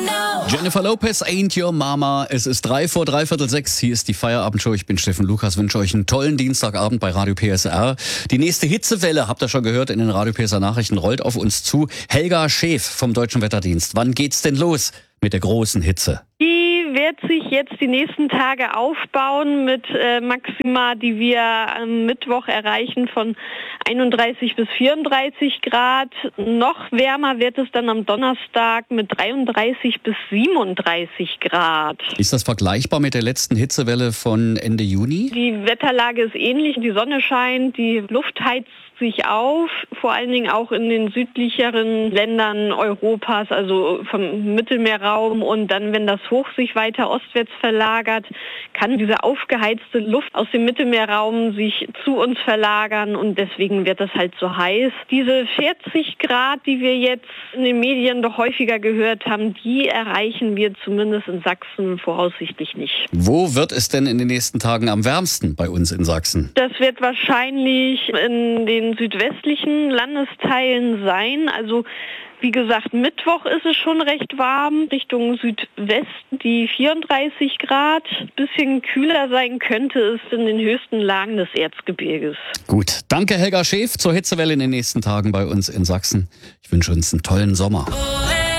Jennifer Lopez, Ain't Your Mama. Es ist 6:03. Hier ist die Feierabendshow. Ich bin Steffen Lukas, wünsche euch einen tollen Dienstagabend bei Radio PSR. Die nächste Hitzewelle, habt ihr schon gehört, in den Radio PSR Nachrichten rollt auf uns zu. Helga Schäf vom Deutschen Wetterdienst. Wann geht's denn los mit der großen Hitze? Die wird sich jetzt die nächsten Tage aufbauen mit Maxima, die wir am Mittwoch erreichen von 31 bis 34 Grad. Noch wärmer wird es dann am Donnerstag mit 33 bis 37 Grad. Ist das vergleichbar mit der letzten Hitzewelle von Ende Juni? Die Wetterlage ist ähnlich. Die Sonne scheint, die Luft heizt sich auf, vor allen Dingen auch in den südlicheren Ländern Europas, also vom Mittelmeerraum. Und dann, wenn das Hoch sich weiter ostwärts verlagert, kann diese aufgeheizte Luft aus dem Mittelmeerraum sich zu uns verlagern und deswegen wird das halt so heiß. Diese 40 Grad, die wir jetzt in den Medien doch häufiger gehört haben, die erreichen wir zumindest in Sachsen voraussichtlich nicht. Wo wird es denn in den nächsten Tagen am wärmsten bei uns in Sachsen? Das wird wahrscheinlich in den südwestlichen Landesteilen sein. Also wie gesagt, Mittwoch ist es schon recht warm. Richtung Südwesten die 34 Grad. Bisschen kühler sein könnte es in den höchsten Lagen des Erzgebirges. Gut, danke Helga Schäf zur Hitzewelle in den nächsten Tagen bei uns in Sachsen. Ich wünsche uns einen tollen Sommer.